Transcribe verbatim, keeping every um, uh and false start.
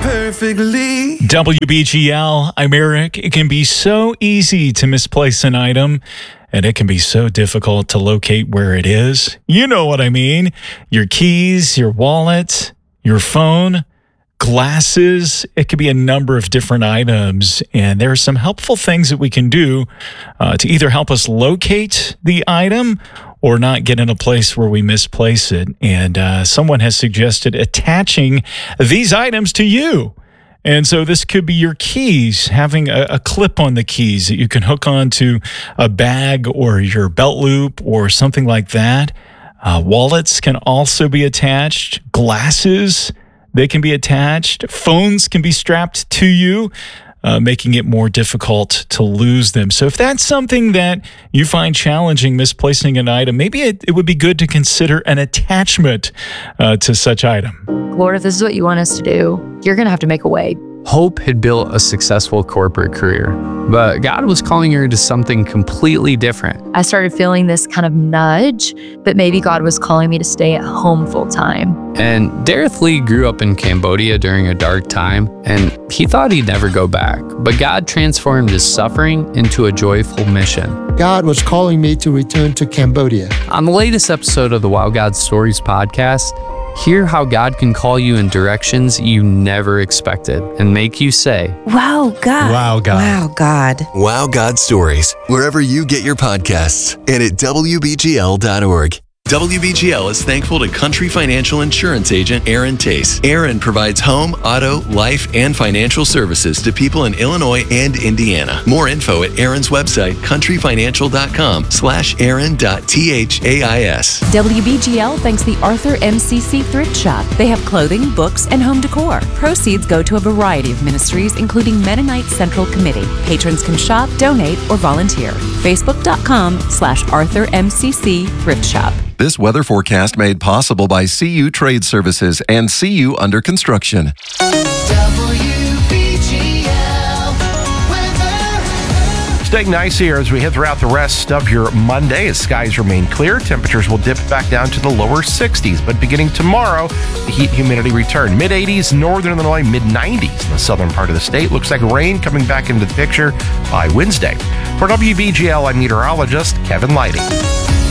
perfectly. W B G L, I'm Eric. It can be so easy to misplace an item, and it can be so difficult to locate where it is. You know what I mean. Your keys, your wallet, your phone, glasses. It could be a number of different items, and there are some helpful things that we can do uh, to either help us locate the item or not get in a place where we misplace it. And uh, someone has suggested attaching these items to you. And so this could be your keys, having a, a clip on the keys that you can hook onto a bag or your belt loop or something like that. Uh, wallets can also be attached. Glasses, they can be attached. Phones can be strapped to you, uh, making it more difficult to lose them. So if that's something that you find challenging, misplacing an item, maybe it, it would be good to consider an attachment uh, to such item. Lord, if this is what you want us to do, you're going to have to make a way. Hope had built a successful corporate career, but God was calling her to something completely different. I started feeling this kind of nudge, but maybe God was calling me to stay at home full time. And Dareth Lee grew up in Cambodia during a dark time, and he thought he'd never go back. But God transformed his suffering into a joyful mission. God was calling me to return to Cambodia. On the latest episode of the Wow God Stories podcast, hear how God can call you in directions you never expected and make you say, Wow, God. Wow, God. Wow, God. Wow God Stories, wherever you get your podcasts and at W B G L dot org. W B G L is thankful to Country Financial Insurance Agent Aaron Tace. Aaron provides home, auto, life, and financial services to people in Illinois and Indiana. More info at Aaron's website, country financial dot com slash aaron dot thais. W B G L thanks the Arthur M C C Thrift Shop. They have clothing, books, and home decor. Proceeds go to a variety of ministries, including Mennonite Central Committee. Patrons can shop, donate, or volunteer. Facebook.com slash Arthur MCC Thrift Shop. This weather forecast made possible by C U Trade Services and C U Under Construction. Staying nice here as we head throughout the rest of your Monday as skies remain clear. Temperatures will dip back down to the lower sixties, but beginning tomorrow, the heat and humidity return. mid eighties, northern Illinois, mid nineties in the southern part of the state. Looks like rain coming back into the picture by Wednesday. For W B G L, I'm meteorologist Kevin Lighting.